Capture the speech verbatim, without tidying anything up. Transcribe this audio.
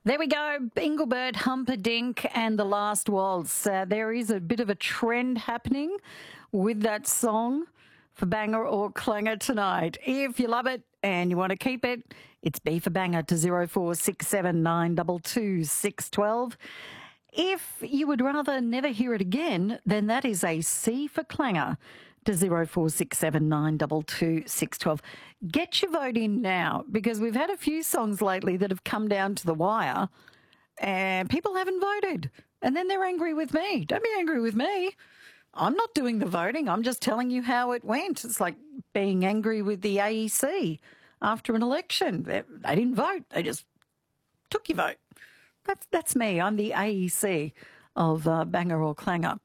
There we go. Engelbert Humperdinck and The Last Waltz. Uh, there is a bit of a trend happening with that song for banger or clanger tonight. If you love it and you want to keep it, it's B for banger to zero four six seven nine two two six one two. If you would rather never hear it again, then that is a C for clanger to zero four six seven nine two two six one two. Get your vote in now, because we've had a few songs lately that have come down to the wire and people haven't voted. And then they're angry with me. Don't be angry with me. I'm not doing the voting. I'm just telling you how it went. It's like being angry with the A E C after an election. They, they didn't vote. They just took your vote. That's, that's me. I'm the A E C of uh, banger or clanger.